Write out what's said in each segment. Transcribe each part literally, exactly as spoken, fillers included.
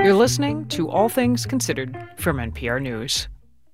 You're listening to All Things Considered from N P R News.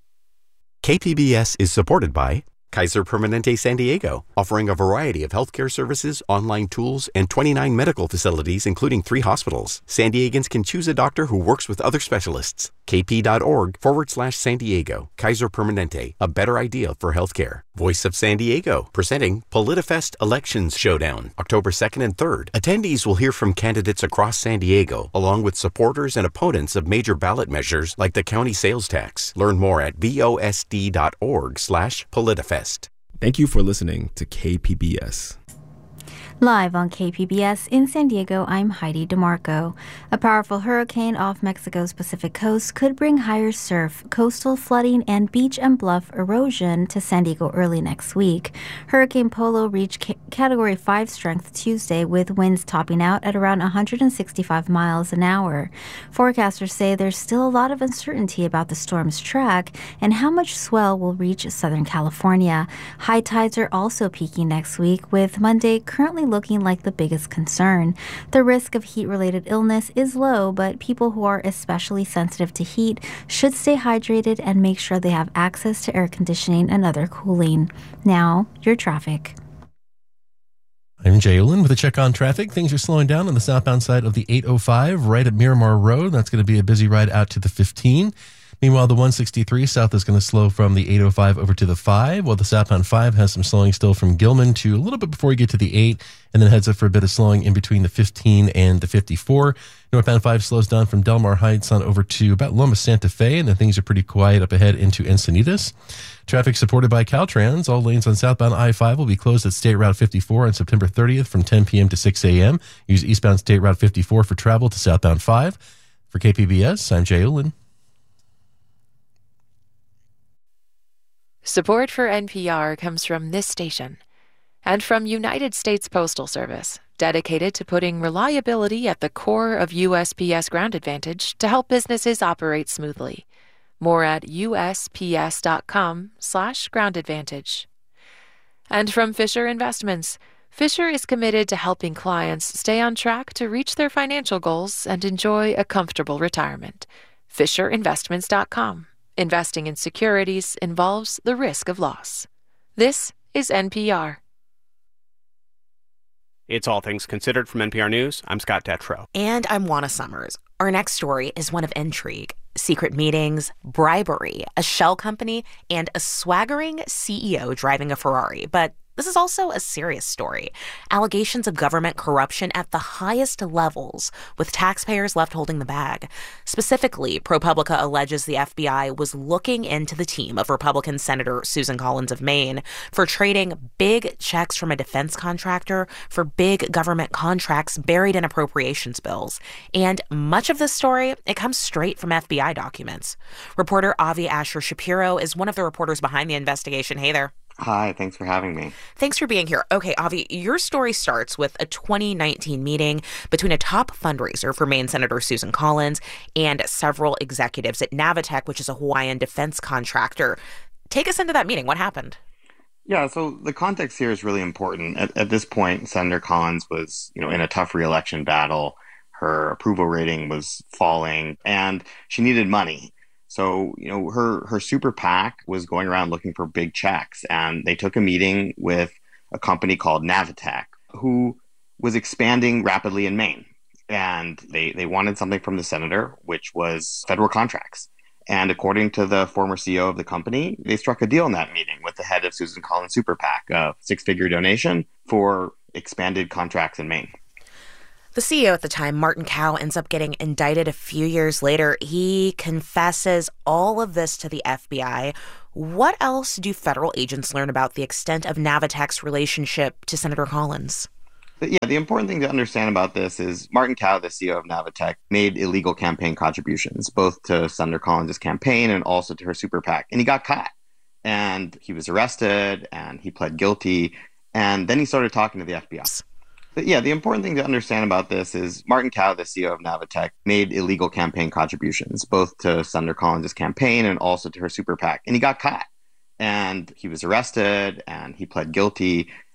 K P B S is supported by Kaiser Permanente San Diego, offering a variety of healthcare services, online tools, and twenty-nine medical facilities, including three hospitals. San Diegans can choose a doctor who works with other specialists. kp.org forward slash San Diego. Kaiser Permanente, a better idea for healthcare. Voice of San Diego, presenting PolitiFest Elections Showdown, October second and third. Attendees will hear from candidates across San Diego, along with supporters and opponents of major ballot measures like the county sales tax. Learn more at vosd.org slash PolitiFest. Thank you for listening to K P B S. Live on K P B S in San Diego, I'm Heidi DeMarco. A powerful hurricane off Mexico's Pacific coast could bring higher surf, coastal flooding, and beach and bluff erosion to San Diego early next week. Hurricane Polo reached ca- Category five strength Tuesday, with winds topping out at around one hundred sixty-five miles an hour. Forecasters say there's still a lot of uncertainty about the storm's track and how much swell will reach Southern California. High tides are also peaking next week, with Monday currently looking like the biggest concern. The risk of heat-related illness is low, but people who are especially sensitive to heat should stay hydrated and make sure they have access to air conditioning and other cooling. Now, your traffic. I'm Jay Olin with a check on traffic. Things are slowing down on the southbound side of the eight oh five right at Miramar Road. That's going to be a busy ride out to the fifteen. Meanwhile, the one sixty-three south is going to slow from the eight oh five over to the five, while the southbound five has some slowing still from Gilman to a little bit before you get to the eight, and then heads up for a bit of slowing in between the fifteen and the fifty-four. Northbound five slows down from Del Mar Heights on over to about Loma Santa Fe, and then things are pretty quiet up ahead into Encinitas. Traffic supported by Caltrans. All lanes on southbound I five will be closed at State Route fifty-four on September thirtieth from ten p.m. to six a.m. Use eastbound State Route fifty-four for travel to southbound five. For K P B S, I'm Jay Olin. Support for N P R comes from this station and from United States Postal Service, dedicated to putting reliability at the core of U S P S Ground Advantage to help businesses operate smoothly. More at usps.com slash ground advantage. And from Fisher Investments. Fisher is committed to helping clients stay on track to reach their financial goals and enjoy a comfortable retirement. fisher investments dot com. Investing in securities involves the risk of loss. This is N P R. It's All Things Considered from N P R News. I'm Scott Detrow. And I'm Juana Summers. Our next story is one of intrigue, secret meetings, bribery, a shell company, and a swaggering C E O driving a Ferrari. But this is also a serious story. Allegations of government corruption at the highest levels, with taxpayers left holding the bag. Specifically, ProPublica alleges the F B I was looking into the team of Republican Senator Susan Collins of Maine for trading big checks from a defense contractor for big government contracts buried in appropriations bills. And much of this story, it comes straight from F B I documents. Reporter Avi Asher Shapiro is one of the reporters behind the investigation. Hey there. Hi, thanks for having me. Thanks for being here. Okay, Avi, your story starts with a twenty nineteen meeting between a top fundraiser for Maine Senator Susan Collins and several executives at Navitech, which is a Hawaiian defense contractor. Take us into that meeting. What happened? Yeah, so the context here is really important. At, at this point, Senator Collins was, you know, in a tough re-election battle. Her approval rating was falling, and she needed money. So, you know, her, her super PAC was going around looking for big checks, and they took a meeting with a company called Navitech, who was expanding rapidly in Maine. And they, they wanted something from the senator, which was federal contracts. And according to the former C E O of the company, they struck a deal in that meeting with the head of Susan Collins' super PAC, a six-figure donation for expanded contracts in Maine. The C E O at the time, Martin Kao, ends up getting indicted a few years later. He confesses all of this to the F B I. What else do federal agents learn about the extent of Navitech's relationship to Senator Collins? Yeah, the important thing to understand about this is Martin Kao, the C E O of Navitech, made illegal campaign contributions, both to Senator Collins' campaign and also to her super PAC. And he got caught. And he was arrested, and he pled guilty. And then he started talking to the F B I. But yeah, the important thing to understand about this is Martin Kao, the C E O of Navitech, made illegal campaign contributions, both to Senator Collins' campaign and also to her super PAC. And he got caught. And he was arrested, and he pled guilty.